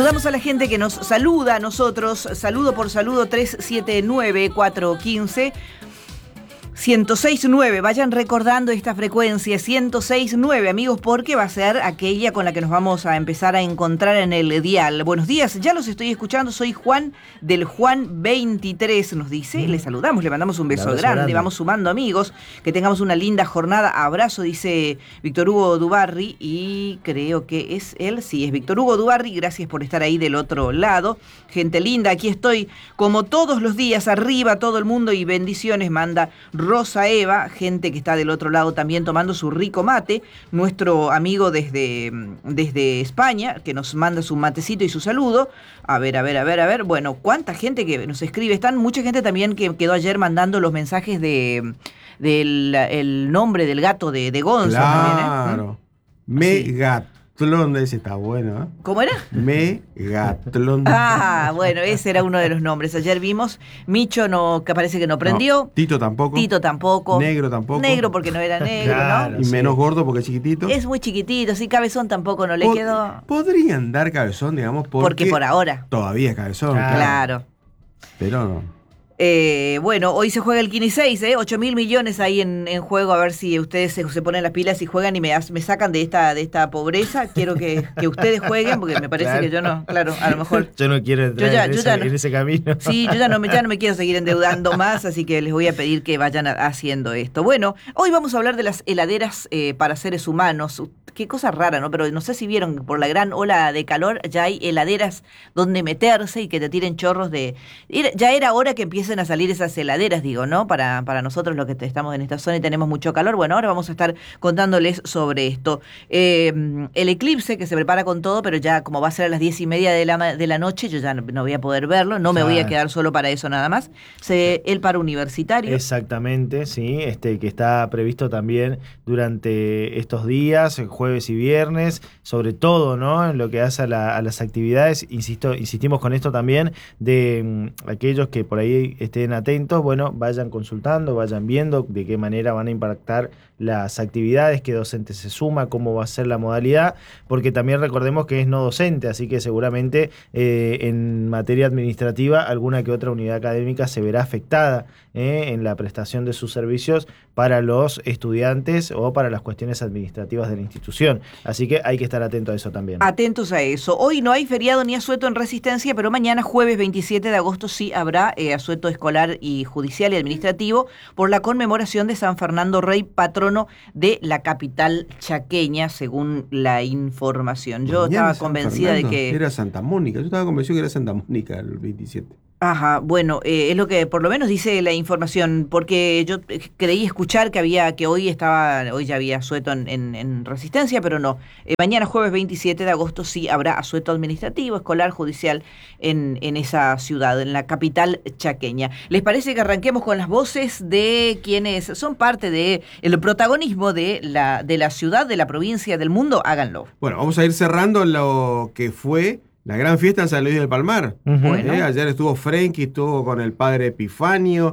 Saludamos a la gente que nos saluda a nosotros. Saludo por saludo 379-415. 106.9, vayan recordando esta frecuencia, 106.9, amigos, porque va a ser aquella con la que nos vamos a empezar a encontrar en el dial. Buenos días, ya los estoy escuchando, soy Juan del Juan 23, nos dice, le saludamos, le mandamos un beso grande, vamos sumando amigos, que tengamos una linda jornada, abrazo, dice Víctor Hugo Dubarri, y creo que es él, sí, es Víctor Hugo Dubarri, gracias por estar ahí del otro lado, gente linda, aquí estoy como todos los días, arriba todo el mundo y bendiciones, manda Rosa Eva, gente que está del otro lado también tomando su rico mate, nuestro amigo desde España, que nos manda su matecito y su saludo. A ver, bueno, cuánta gente que nos escribe, están mucha gente también que quedó ayer mandando los mensajes del el nombre del gato de Gonzo. Claro, también, Megatlón, ese está bueno, ¿eh? ¿Cómo era? Megatlón. Ah, bueno, ese era uno de los nombres. Ayer vimos, Micho no, que parece que no prendió. No, Tito tampoco. Negro tampoco. Negro porque no era negro, claro, ¿no? Y sí, menos gordo porque es chiquitito. Es muy chiquitito, sí, Cabezón tampoco no le quedó. Podrían dar Cabezón, digamos, porque por ahora. Todavía es Cabezón. Claro. Pero no. Bueno, hoy se juega el 15-6, 8.000 millones ahí en juego, a ver si ustedes se ponen las pilas y juegan y me sacan de esta pobreza. Quiero que ustedes jueguen, porque me parece que yo no, claro, a lo mejor... Yo no quiero entrar en ese camino. Sí, yo ya no me quiero seguir endeudando más, así que les voy a pedir que vayan haciendo esto. Bueno, hoy vamos a hablar de las heladeras para seres humanos. Qué cosa rara, ¿no? Pero no sé si vieron, por la gran ola de calor ya hay heladeras donde meterse y que te tiren chorros de... Ya era hora que empiecen a salir esas heladeras, digo, ¿no? Para nosotros los que estamos en esta zona y tenemos mucho calor. Bueno, ahora vamos a estar contándoles sobre esto. El eclipse que se prepara con todo, pero ya como va a ser a las 10:30 de la noche, yo ya no voy a poder verlo, no me voy a quedar solo para eso nada más. El paro universitario. Exactamente, sí, que está previsto también durante estos días, jueves y viernes, sobre todo, ¿no? En lo que hace a las actividades, insistimos con esto también, de aquellos que por ahí estén atentos, bueno, vayan consultando, vayan viendo de qué manera van a impactar las actividades, qué docente se suma, cómo va a ser la modalidad, porque también recordemos que es no docente, así que seguramente en materia administrativa alguna que otra unidad académica se verá afectada en la prestación de sus servicios para los estudiantes o para las cuestiones administrativas de la institución. Así que hay que estar atento a eso también. Atentos a eso. Hoy no hay feriado ni asueto en Resistencia, pero mañana, jueves 27 de agosto, sí habrá asueto escolar y judicial y administrativo por la conmemoración de San Fernando Rey, patrono de la capital chaqueña, según la información. Yo estaba convencida de que... Era Santa Mónica. Yo estaba convencido que era Santa Mónica el 27. Ajá, bueno, es lo que por lo menos dice la información, porque yo creí escuchar que hoy ya había asueto en Resistencia, pero no. Mañana, jueves 27 de agosto, sí habrá asueto administrativo, escolar, judicial en esa ciudad, en la capital chaqueña. ¿Les parece que arranquemos con las voces de quienes son parte del protagonismo de la ciudad, de la provincia, del mundo? Háganlo. Bueno, vamos a ir cerrando lo que fue la gran fiesta en San Luis del Palmar. Bueno. Ayer estuvo Frenkie, estuvo con el padre Epifanio,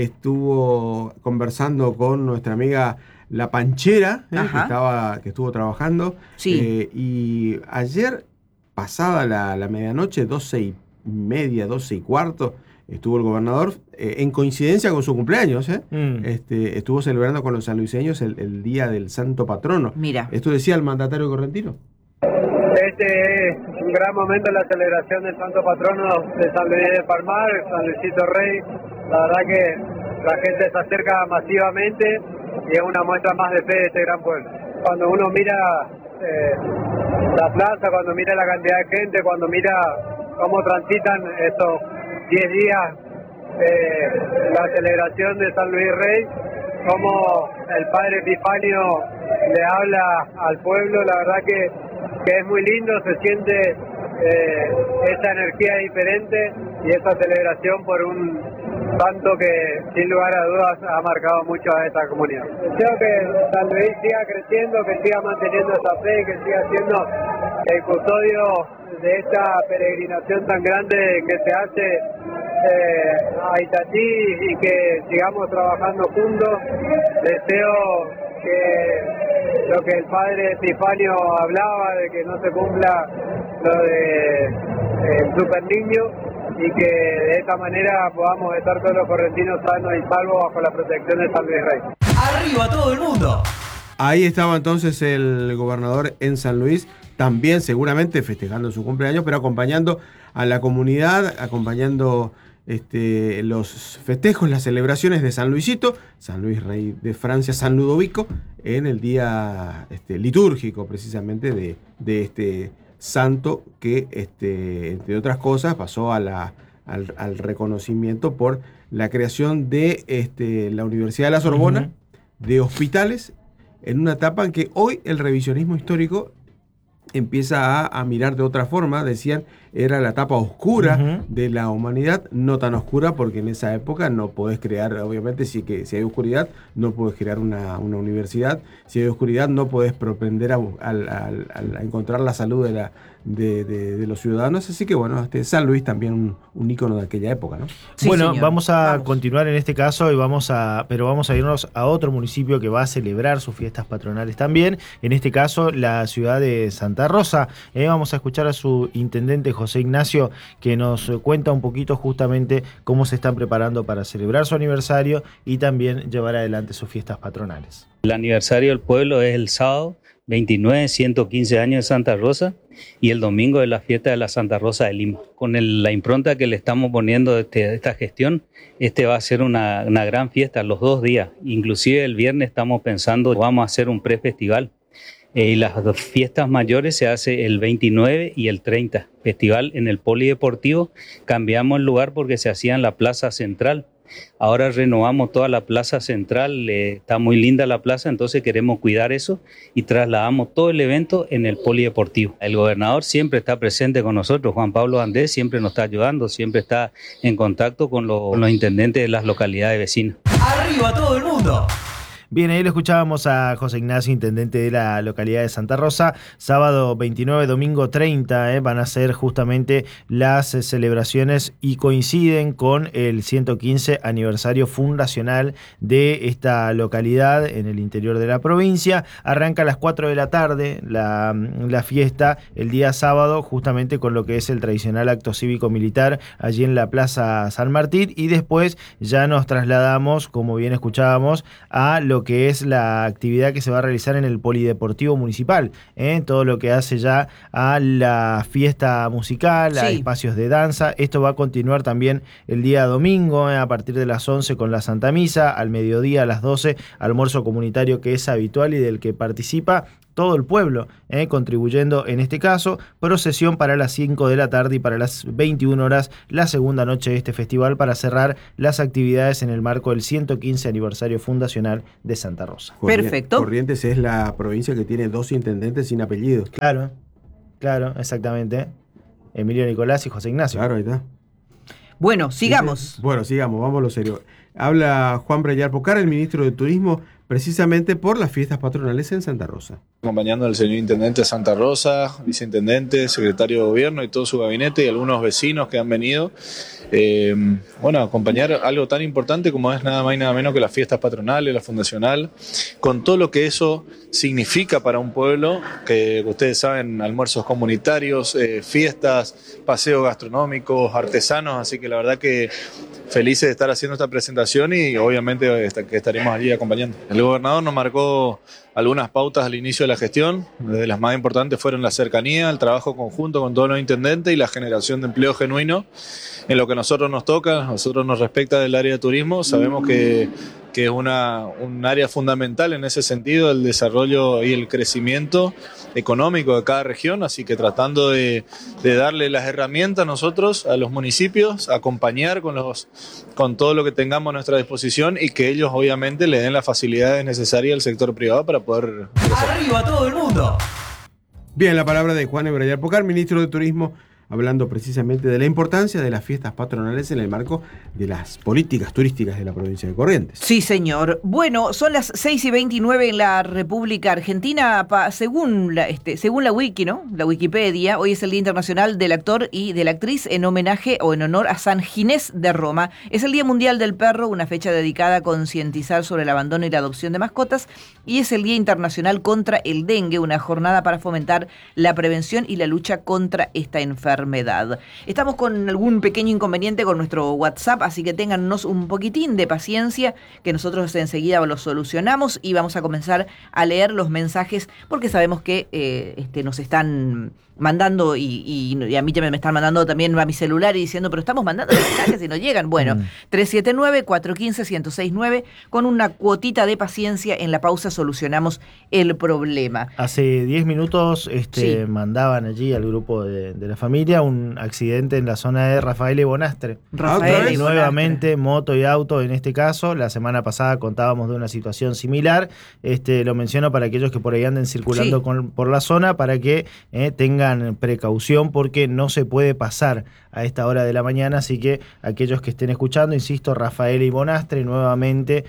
estuvo conversando con nuestra amiga La Panchera, que estuvo trabajando. Sí. Y ayer, pasada la medianoche, 12:30, 12:15, estuvo el gobernador, en coincidencia con su cumpleaños, estuvo celebrando con los sanluiseños el Día del Santo Patrono. Mira. Esto decía el mandatario correntino. Este es un gran momento en la celebración del Santo Patrono de San Luis del Palmar, San Luisito Rey. La verdad que la gente se acerca masivamente y es una muestra más de fe de este gran pueblo. Cuando uno mira la plaza, cuando mira la cantidad de gente, cuando mira cómo transitan estos 10 días la celebración de San Luis Rey, cómo el padre Epifanio le habla al pueblo, la verdad que es muy lindo, se siente esa energía diferente y esa celebración por un santo que sin lugar a dudas ha marcado mucho a esta comunidad. Deseo que San Luis siga creciendo, que siga manteniendo esa fe, que siga siendo el custodio de esta peregrinación tan grande que se hace a Itatí y que sigamos trabajando juntos. Deseo que lo que el padre Epifanio hablaba de que no se cumpla lo de el Super Niño, y que de esta manera podamos estar todos los correntinos sanos y salvos bajo la protección de San Luis Rey. ¡Arriba todo el mundo! Ahí estaba entonces el gobernador en San Luis, también seguramente festejando su cumpleaños, pero acompañando a la comunidad, acompañando los festejos, las celebraciones de San Luisito, San Luis Rey de Francia, San Ludovico, en el día litúrgico precisamente de este santo que, entre otras cosas, pasó al reconocimiento por la creación de la Universidad de la Sorbona, de hospitales, en una etapa en que hoy el revisionismo histórico empieza a mirar de otra forma. Decían, era la etapa oscura de la humanidad, no tan oscura porque en esa época no podés crear, obviamente si hay oscuridad, no podés crear una universidad, si hay oscuridad no podés propender a encontrar la salud de los ciudadanos, así que bueno, San Luis también un ícono de aquella época, ¿no? Sí, bueno, señor. Vamos a continuar en este caso pero vamos a irnos a otro municipio que va a celebrar sus fiestas patronales también, en este caso la ciudad de Santa Rosa. Vamos a escuchar a su intendente José Ignacio, que nos cuenta un poquito justamente cómo se están preparando para celebrar su aniversario y también llevar adelante sus fiestas patronales. El aniversario del pueblo es el sábado 29, 115 años de Santa Rosa, y el domingo es la fiesta de la Santa Rosa de Lima. Con la impronta que le estamos poniendo de esta gestión, va a ser una gran fiesta los 2 días. Inclusive el viernes estamos pensando, vamos a hacer un prefestival. Y las fiestas mayores se hace el 29 y el 30. Festival en el Polideportivo. Cambiamos el lugar porque se hacía en la Plaza Central. Ahora renovamos toda la Plaza Central, está muy linda la plaza, entonces queremos cuidar eso y trasladamos todo el evento en el Polideportivo. El gobernador siempre está presente con nosotros, Juan Pablo Andés siempre nos está ayudando, siempre está en contacto con los intendentes de las localidades vecinas. ¡Arriba todo el mundo! Bien, ahí lo escuchábamos a José Ignacio, intendente de la localidad de Santa Rosa. Sábado 29, domingo 30 van a ser justamente las celebraciones y coinciden con el 115 aniversario fundacional de esta localidad en el interior de la provincia. Arranca a las 4 de la tarde la fiesta el día sábado, justamente con lo que es el tradicional acto cívico-militar allí en la Plaza San Martín, y después ya nos trasladamos, como bien escuchábamos, a lo que es la actividad que se va a realizar en el Polideportivo Municipal, todo lo que hace ya a la fiesta musical, a espacios de danza. Esto va a continuar también el día domingo, a partir de las 11 con la Santa Misa, al mediodía a las 12, almuerzo comunitario que es habitual y del que participa todo el pueblo, contribuyendo en este caso, procesión para las 5 de la tarde y para las 21 horas la segunda noche de este festival para cerrar las actividades en el marco del 115 aniversario fundacional de Santa Rosa. Perfecto. Corrientes es la provincia que tiene 2 intendentes sin apellidos. Claro, exactamente. Emilio Nicolás y José Ignacio. Claro, ahí está. Bueno, sigamos. Sigamos, vamos a lo serio. Habla Juan Breyar Pocar, el ministro de Turismo, precisamente por las fiestas patronales en Santa Rosa. Acompañando al señor intendente de Santa Rosa, viceintendente, secretario de gobierno y todo su gabinete y algunos vecinos que han venido. Acompañar algo tan importante como es nada más y nada menos que las fiestas patronales, la fundacional, con todo lo que eso significa para un pueblo, que ustedes saben, almuerzos comunitarios, fiestas, paseos gastronómicos, artesanos, así que la verdad que felices de estar haciendo esta presentación y obviamente que estaremos allí acompañando. El gobernador nos marcó algunas pautas al inicio de la gestión. De las más importantes fueron la cercanía, el trabajo conjunto con todos los intendentes y la generación de empleo genuino. En lo que a nosotros nos toca, a nosotros nos respecta del área de turismo, sabemos que es un área fundamental en ese sentido, el desarrollo y el crecimiento económico de cada región, así que tratando de darle las herramientas nosotros a los municipios, acompañar con todo lo que tengamos a nuestra disposición y que ellos obviamente le den las facilidades necesarias al sector privado para poder crecer. ¡Arriba todo el mundo! Bien, la palabra de Juan Breyar Pocar, ministro de Turismo, hablando precisamente de la importancia de las fiestas patronales en el marco de las políticas turísticas de la provincia de Corrientes. Sí, señor. Bueno, son las 6:29 en la República Argentina. Según la wiki, ¿no? La Wikipedia, hoy es el Día Internacional del Actor y de la Actriz en homenaje o en honor a San Ginés de Roma. Es el Día Mundial del Perro, una fecha dedicada a concientizar sobre el abandono y la adopción de mascotas. Y es el Día Internacional contra el Dengue, una jornada para fomentar la prevención y la lucha contra esta enfermedad. enfermedad. Estamos con algún pequeño inconveniente con nuestro WhatsApp, así que téngannos un poquitín de paciencia, que nosotros enseguida lo solucionamos y vamos a comenzar a leer los mensajes, porque sabemos que nos están mandando y a mí me están mandando también a mi celular y diciendo, pero estamos mandando mensajes y no llegan. Bueno, 379-415-1069, con una cuotita de paciencia, en la pausa solucionamos el problema. Hace 10 minutos Sí. mandaban allí al grupo de la familia un accidente en la zona de Rafael y Bonastre. Rafael Y y nuevamente moto y auto en este caso. La semana pasada contábamos de una situación similar. Lo menciono para aquellos que por ahí anden circulando Sí. por la zona, para que tengan precaución, porque no se puede pasar a esta hora de la mañana. Así que aquellos que estén escuchando, insisto, Rafael y Bonastre, nuevamente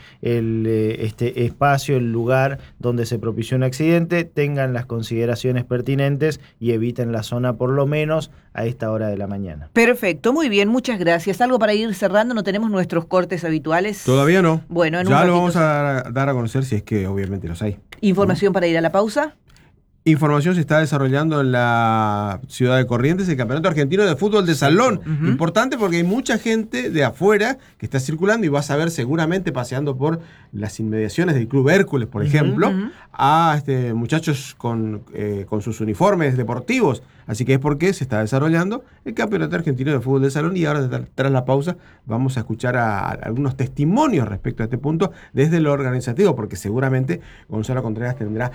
este espacio, el lugar donde se propició un accidente, tengan las consideraciones pertinentes y eviten la zona por lo menos a esta hora de la mañana. Perfecto, muy bien, muchas gracias. Algo para ir cerrando, no tenemos nuestros cortes habituales. Todavía no. Bueno, en un ya lo ratito vamos sí. a dar a conocer, si es que obviamente los hay. Información para ir a la pausa. Información se está desarrollando en la ciudad de Corrientes, el Campeonato Argentino de Fútbol de Salón. Ujú. Importante porque hay mucha gente de afuera que está circulando y vas a ver seguramente paseando por las inmediaciones del Club Hércules, por ejemplo, ujú. a muchachos con sus uniformes deportivos. Así que es porque se está desarrollando el Campeonato Argentino de Fútbol de Salón, y ahora tras la pausa vamos a escuchar a algunos testimonios respecto a este punto desde lo organizativo, porque seguramente Gonzalo Contreras tendrá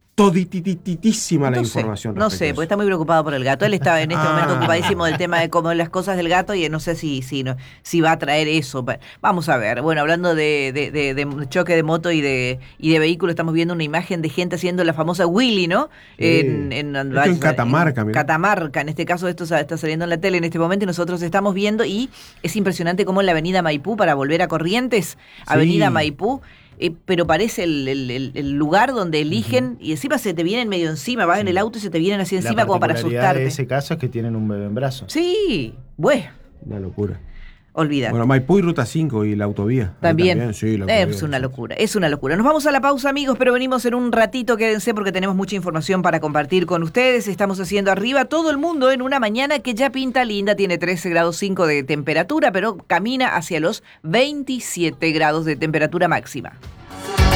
todititísima la información. No respecto sé, a porque eso. está muy preocupado por el gato. Él está en este momento Ah. ocupadísimo del tema de cómo las cosas del gato, y no sé si va a traer eso. Vamos a ver. Bueno, hablando de choque de moto y de vehículo, estamos viendo una imagen de gente haciendo la famosa Willy, ¿no? Sí. Esto en Catamarca, mirá. Catamarca, en este caso esto está saliendo en la tele en este momento y nosotros estamos viendo, y es impresionante cómo en la avenida Maipú, para volver a Corrientes, avenida Maipú, pero parece el lugar donde eligen, y encima se te vienen medio encima, vas en el auto y se te vienen así encima como para particularidad asustarte. de ese caso es que tienen un bebé en brazos. Sí, bueno, Una locura. olvídate. Bueno, Maipú y Ruta 5 y la autovía. Ahí También, sí, la autovía, es una sí. locura, es una locura. Nos vamos a la pausa, amigos, pero venimos en un ratito, quédense porque tenemos mucha información para compartir con ustedes. Estamos haciendo arriba todo el mundo en una mañana que ya pinta linda, tiene 13 grados 5 de temperatura, pero camina hacia los 27 grados de temperatura máxima.